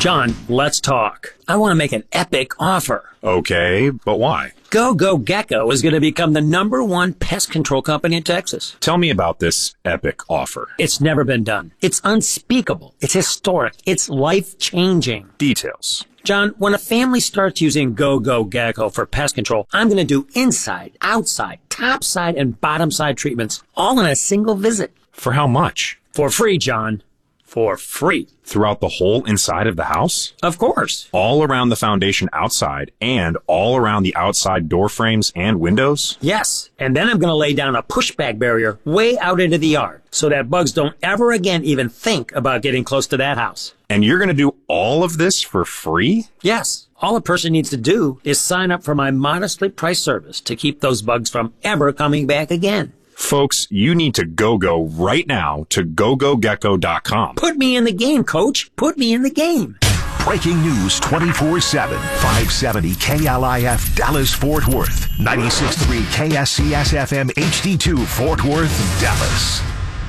John, let's talk. I want to make an epic offer. Okay, but why? Go Gecko is going to become the #1 pest control company in Texas. Tell me about this epic offer. It's never been done. It's unspeakable. It's historic. It's life-changing. Details. John, when a family starts using Go Gecko for pest control, I'm going to do inside, outside, top side, and bottom side treatments all in a single visit. For how much? For free, John. For free. Throughout the whole inside of the house? Of course. All around the foundation outside and all around the outside door frames and windows? Yes. And then I'm going to lay down a pushback barrier way out into the yard so that bugs don't ever again even think about getting close to that house. And you're going to do all of this for free? Yes. All a person needs to do is sign up for my modestly priced service to keep those bugs from ever coming back again. Folks, you need to go right now to gogogecko.com. Put me in the game, Coach. Put me in the game. Breaking news 24/7. 570 KLIF Dallas Fort Worth. 96.3 KSCS FM HD2 Fort Worth, Dallas.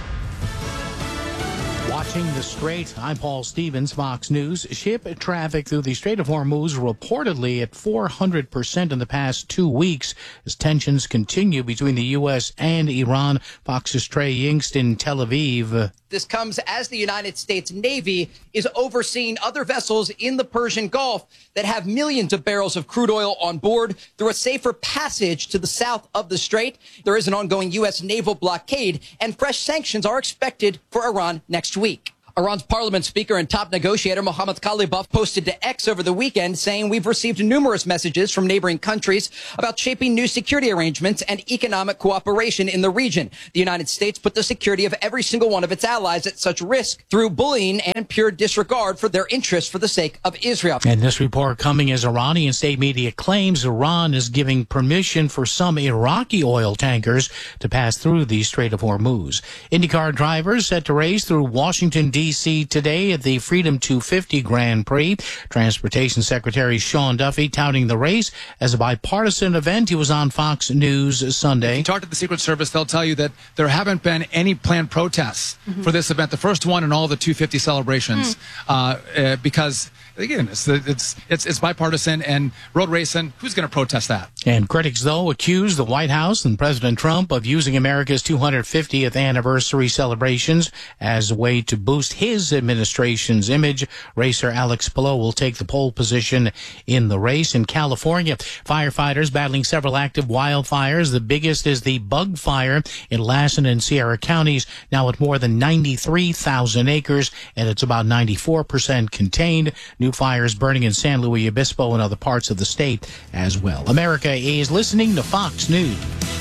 Watching the Strait, I'm Paul Stevens, Fox News. Ship traffic through the Strait of Hormuz reportedly at 400% in the past 2 weeks as tensions continue between the U.S. and Iran. Fox's Trey Yingst in Tel Aviv. This comes as the United States Navy is overseeing other vessels in the Persian Gulf that have millions of barrels of crude oil on board through a safer passage to the south of the strait. There is an ongoing U.S. naval blockade, and fresh sanctions are expected for Iran next week. Iran's parliament speaker and top negotiator Mohammad Ghalibaf posted to X over the weekend saying we've received numerous messages from neighboring countries about shaping new security arrangements and economic cooperation in the region. The United States put the security of every single one of its allies at such risk through bullying and pure disregard for their interests for the sake of Israel. And this report coming as Iranian state media claims Iran is giving permission for some Iraqi oil tankers to pass through the Strait of Hormuz. IndyCar drivers set to race through Washington, D.C. today at the Freedom 250 Grand Prix. Transportation Secretary Sean Duffy touting the race as a bipartisan event. He was on Fox News Sunday. If you talk to the Secret Service, they'll tell you that there haven't been any planned protests for this event, the first one in all the 250 celebrations, because again, it's bipartisan and road racing. Who's going to protest that? And critics, though, accuse the White House and President Trump of using America's 250th anniversary celebrations as a way to boost his administration's image. Racer Alex Palou will take the pole position in the race. In California, firefighters battling several active wildfires. The biggest is the bug fire in Lassen and Sierra counties, now at more than 93,000 acres, and it's about 94% contained. New fires burning in San Luis Obispo and other parts of the state as well. America is listening to Fox News.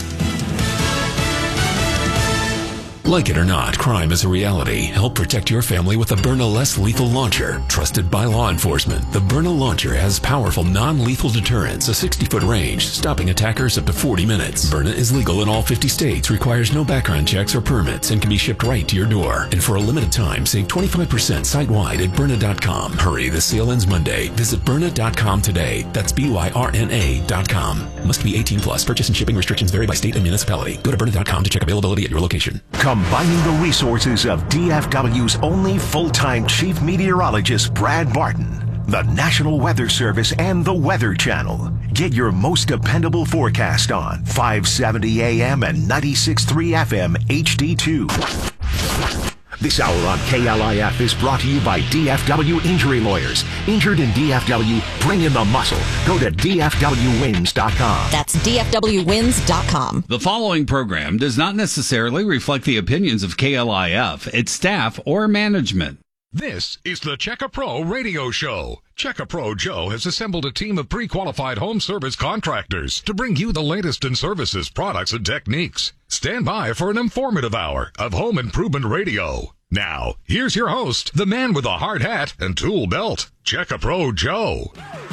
Like it or not, crime is a reality. Help protect your family with the Byrna Less Lethal Launcher. Trusted by law enforcement, the Byrna Launcher has powerful non-lethal deterrence, a 60-foot range, stopping attackers up to 40 minutes. Byrna is legal in all 50 states, requires no background checks or permits, and can be shipped right to your door. And for a limited time, save 25% site-wide at Byrna.com. Hurry, the sale ends Monday. Visit Byrna.com today. That's Byrna.com. Must be 18 plus. Purchase and shipping restrictions vary by state and municipality. Go to Byrna.com to check availability at your location. Combining the resources of DFW's only full-time chief meteorologist, Brad Barton, the National Weather Service, and the Weather Channel. Get your most dependable forecast on 570 AM and 96.3 FM HD2. This hour on KLIF is brought to you by DFW Injury Lawyers. Injured in DFW, bring in the muscle. Go to DFWwins.com. That's DFWwins.com. The following program does not necessarily reflect the opinions of KLIF, its staff, or management. This is the Check-A-Pro Radio Show. Check-A-Pro Joe has assembled a team of pre-qualified home service contractors to bring you the latest in services, products, and techniques. Stand by for an informative hour of home improvement radio. Now, here's your host, the man with a hard hat and tool belt, Check-A-Pro Joe.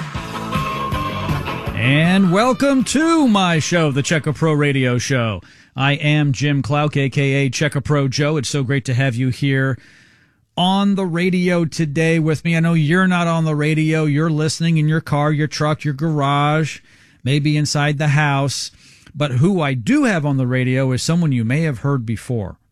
And welcome to my show, the Check-A-Pro Radio Show. I am Jim Clark, a.k.a. Check-A-Pro Joe. It's so great to have you here on the radio today with me. I know you're not on the radio. You're listening in your car, your truck, your garage, maybe inside the house. But who I do have on the radio is someone you may have heard before.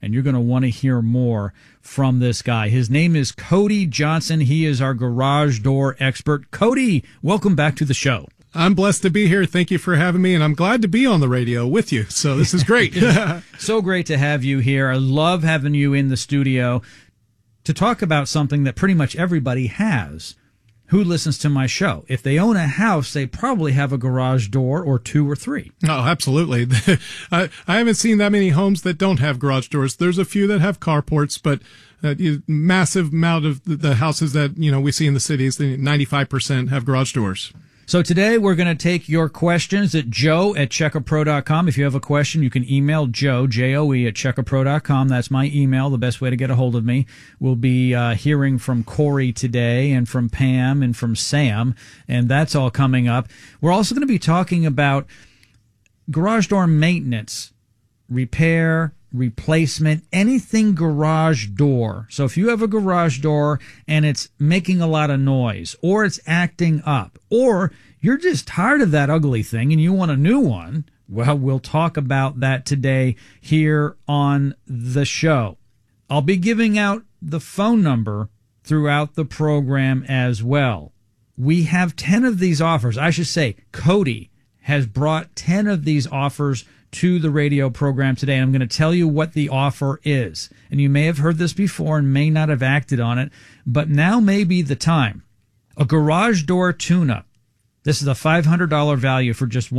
and you're going to want to hear more from this guy. His name is Cody Johnson. He is our garage door expert. Cody, welcome back to the show. I'm blessed to be here. Thank you for having me, and I'm glad to be on the radio with you. So this is great. So great to have you here. I love having you in the studio to talk about something that pretty much everybody has who listens to my show. If they own a house, they probably have a garage door or two or three. Oh, absolutely. I haven't seen that many homes that don't have garage doors. There's a few that have carports, but massive amount of the houses that we see in the cities, 95% have garage doors. So today we're going to take your questions at joe@checkapro.com. If you have a question, you can email Joe, J-O-E, at checkapro.com. That's my email, the best way to get a hold of me. We'll be hearing from Corey today and from Pam and from Sam, and that's all coming up. We're also going to be talking about garage door maintenance, repair, replacement, anything garage door. So if you have a garage door and it's making a lot of noise, or it's acting up, or you're just tired of that ugly thing and you want a new one, well, we'll talk about that today here on the show. I'll be giving out the phone number throughout the program as well. We have 10 of these offers. I should say Cody has brought 10 of these offers to the radio program today. And I'm going to tell you what the offer is. And you may have heard this before and may not have acted on it, but now may be the time. A garage door tune-up. This is a $500 value for just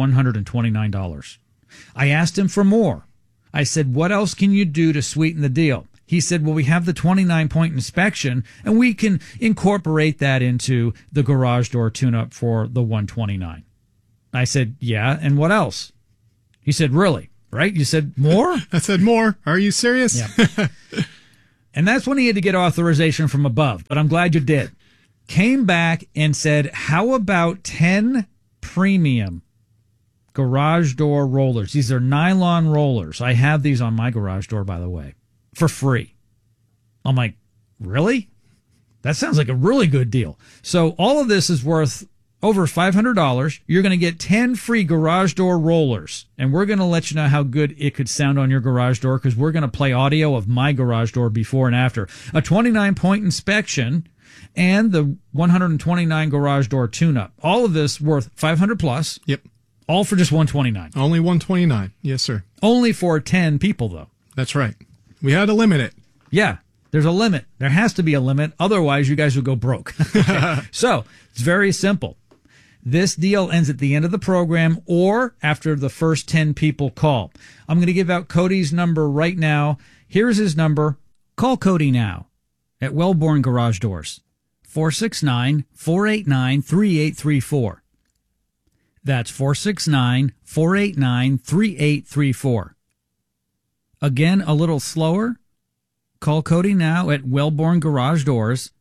$129. I asked him for more. I said, what else can you do to sweeten the deal? He said, well, we have the 29-point inspection, and we can incorporate that into the garage door tune-up for the $129. I said, yeah, and what else? He said, really? Right? You said more? I said more. Are you serious? Yeah. And that's when he had to get authorization from above, but I'm glad you did. Came back and said, how about 10 premium garage door rollers? These are nylon rollers. I have these on my garage door, by the way, for free. I'm like, really? That sounds like a really good deal. So all of this is worth over $500. You're going to get 10 free garage door rollers, and we're going to let you know how good it could sound on your garage door, because we're going to play audio of my garage door before and after. A 29-point inspection and the 129 garage door tune-up. All of this worth $500 plus. Yep. All for just $129. Only $129. Yes, sir. Only for 10 people, though. That's right. We had to limit it. Yeah. There's a limit. There has to be a limit. Otherwise, you guys would go broke. Okay. So it's very simple. This deal ends at the end of the program or after the first 10 people call. I'm going to give out Cody's number right now. Here's his number. Call Cody now at Wellborn Garage Doors, 469-489-3834. That's 469-489-3834. Again, a little slower. Call Cody now at Wellborn Garage Doors,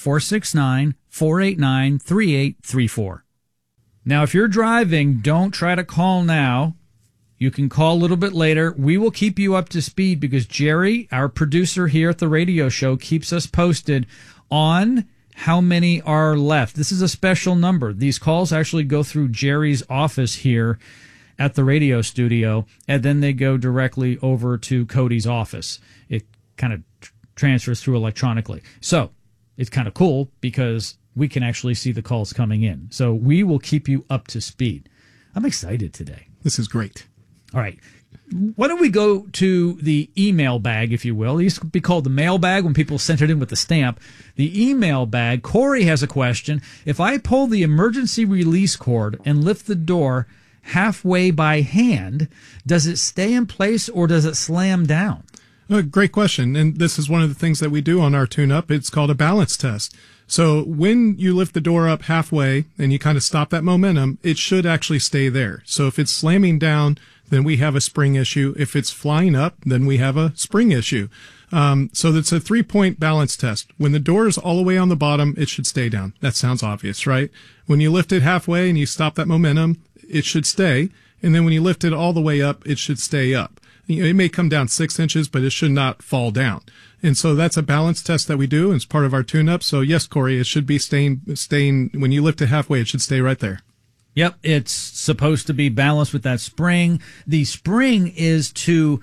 469-489-3834. Now, if you're driving, don't try to call now. You can call a little bit later. We will keep you up to speed because Jerry, our producer here at the radio show, keeps us posted on how many are left. This is a special number. These calls actually go through Jerry's office here at the radio studio, and then they go directly over to Cody's office. It kind of transfers through electronically. So it's kind of cool because we can actually see the calls coming in. So we will keep you up to speed. I'm excited today. This is great. All right. Why don't we go to the email bag, if you will? It used to be called the mail bag when people sent it in with the stamp. The email bag. Corey has a question. If I pull the emergency release cord and lift the door halfway by hand, does it stay in place or does it slam down? Great question. And this is one of the things that we do on our tune-up. It's called a balance test. So when you lift the door up halfway and you kind of stop that momentum, it should actually stay there. So if it's slamming down, then we have a spring issue. If it's flying up, then we have a spring issue. So it's a 3-point balance test. When the door is all the way on the bottom, it should stay down. That sounds obvious, right? When you lift it halfway and you stop that momentum, it should stay. And then when you lift it all the way up, it should stay up. It may come down 6 inches, but it should not fall down. And so that's a balance test that we do. It's part of our tune-up. So yes, Corey, it should be staying, when you lift it halfway, it should stay right there. Yep, it's supposed to be balanced with that spring. The spring is to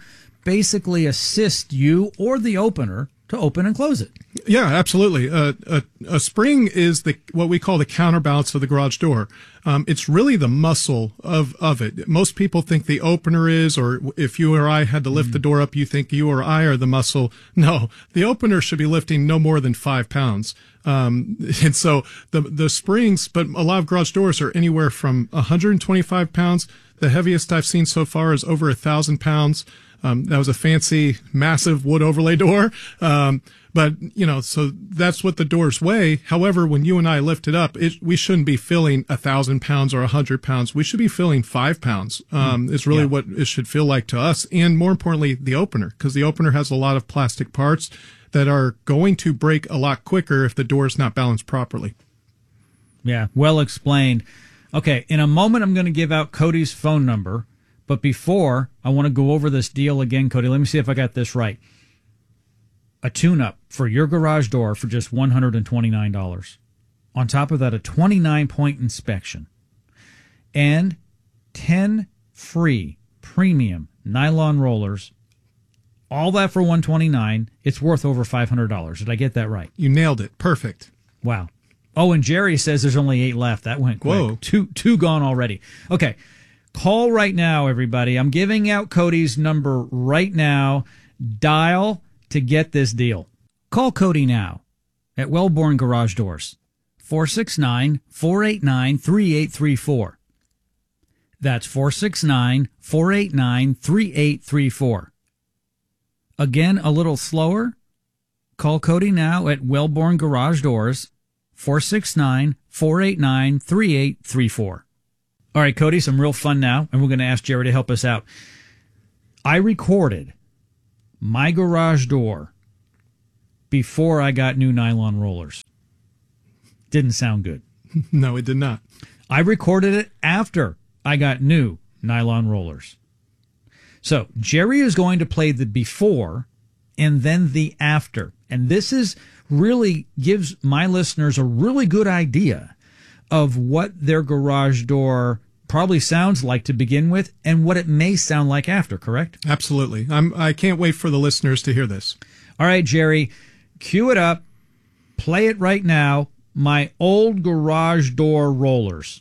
basically assist you or the opener to open and close it. Yeah, absolutely. A spring is what we call the counterbalance of the garage door. It's really the muscle of it. Most people think the opener is, or if you or I had to lift the door up, you think you or I are the muscle. No, the opener should be lifting no more than 5 pounds. And so the springs, but a lot of garage doors are anywhere from 125 pounds. The heaviest I've seen so far is over 1,000 pounds. That was a fancy, massive wood overlay door. But, so that's what the doors weigh. However, when you and I lift it up, we shouldn't be filling 1,000 pounds or 100 pounds. We should be filling 5 pounds. Is really what it should feel like to us. And more importantly, the opener, because the opener has a lot of plastic parts that are going to break a lot quicker if the door is not balanced properly. Yeah, well explained. Okay, in a moment, I'm going to give out Cody's phone number. But before, I want to go over this deal again, Cody. Let me see if I got this right. A tune-up for your garage door for just $129. On top of that, a 29-point inspection. And 10 free premium nylon rollers. All that for $129. It's worth over $500. Did I get that right? You nailed it. Perfect. Wow. Oh, and Jerry says there's only 8 left. That went quick. Whoa. Two gone already. Okay. Call right now, everybody. I'm giving out Cody's number right now. Dial to get this deal. Call Cody now at Wellborn Garage Doors. 469-489-3834. That's 469-489-3834. Again, a little slower. Call Cody now at Wellborn Garage Doors. 469-489-3834. All right, Cody, some real fun now, and we're going to ask Jerry to help us out. I recorded my garage door before I got new nylon rollers. Didn't sound good. No, it did not. I recorded it after I got new nylon rollers. So Jerry is going to play the before and then the after. And this is really gives my listeners a really good idea of what their garage door probably sounds like to begin with and what it may sound like after, correct? Absolutely. I can't wait for the listeners to hear this. All right, Jerry, cue it up. Play it right now. My old garage door rollers.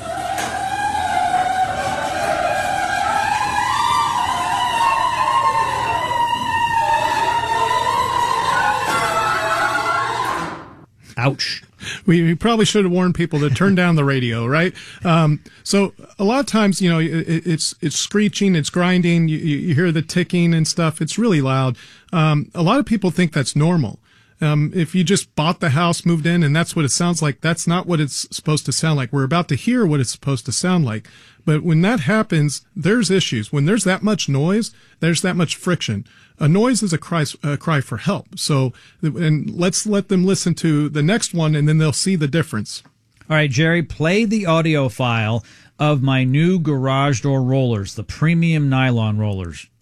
Ouch. We probably should have warned people to turn down the radio, right? So a lot of times, it's screeching, it's grinding, you hear the ticking and stuff. It's really loud. A lot of people think that's normal. If you just bought the house, moved in, and that's what it sounds like, that's not what it's supposed to sound like. We're about to hear what it's supposed to sound like. But when that happens, there's issues. When there's that much noise, there's that much friction. A noise is a cry for help. So, and let's let them listen to the next one, and then they'll see the difference. All right, Jerry, play the audio file of my new garage door rollers, the premium nylon rollers.